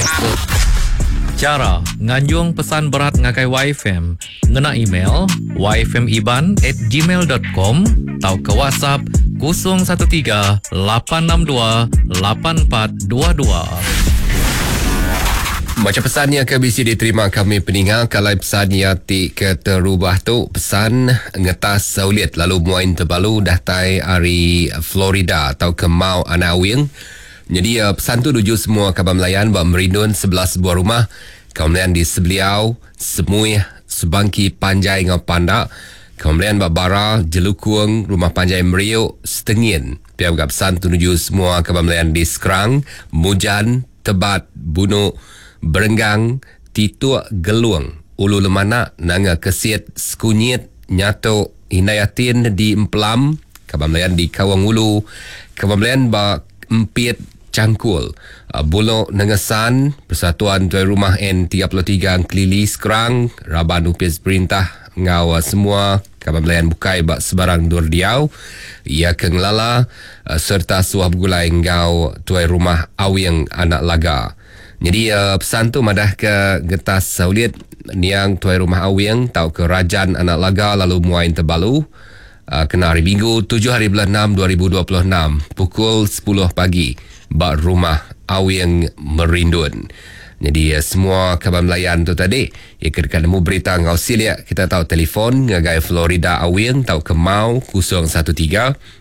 Cara nganjung pesan berat ngakai YFM ngena email yfmiban@gmail.com atau ke WhatsApp 013 862 8422. Macam pesan yang bisa diterima kami pendengar, kalau pesan yang tidak terubah tu pesan ngetas sauliat lalu muain terbalu datai dari Florida atau ke Mau Anawing. Jadi pesan tu tuju semua kabar Melayan buat merindun 11 buah rumah kaum Melayan di Sebeliau, Semui, Subangki, Panjai dengan Pandak. Kaum Melayan buat Bara, Jelukung, Rumah Panjai Meriuk, Setengin. Pihak pesan tu tuju semua kabar Melayan di Sekerang, Mujan, Tebat, Bunuk, Berenggang, Tituk, Geluang, Ulu Lemanak, Nanga Kesiat, Sekunyit, Nyatok, Hinayatin di Empelam, Kabar Melayan di Kawang Ulu, Kabar Melayan bak Empit, Cangkul, Bulok, Nengesan, Persatuan Tuan Rumah N33 Kelili, Sekerang, Raban Upis Perintah, Ngau semua, Kabar Melayan Bukai bak sebarang Durdiau, Ia Kenglala, serta Suah Begulai Ngau Tuan Rumah Awing Anak Laga. Jadi pesan tu madah ke Getas Sauliat Niang Tuai Rumah Awing tau ke Rajan Anak Laga lalu Muain Terbalu kena hari Minggu 7 hari bulan 6 2026 pukul 10 pagi bak Rumah Awing Merindun. Jadi semua kabar Melayan tu tadi ikan nemu berita ngau silia kita tahu telefon ngagai Florida Awing tau ke Mau 013